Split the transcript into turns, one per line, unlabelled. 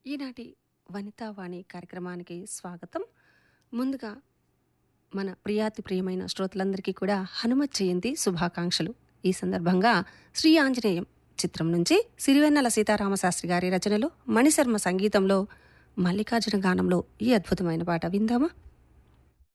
ఈనాటి వనితావాణి కార్యక్రమానికి స్వాగతం. ముందుగా మన ప్రియమైన శ్రోతలందరికీ కూడా హనుమత్ జయంతి శుభాకాంక్షలు. ఈ సందర్భంగా శ్రీ ఆంజనేయం చిత్రం నుంచి సిరివెన్నెల సీతారామశాస్త్రి గారి రచనలో మణిశర్మ సంగీతంలో మల్లికార్జున గానంలో ఈ అద్భుతమైన పాట విందామా?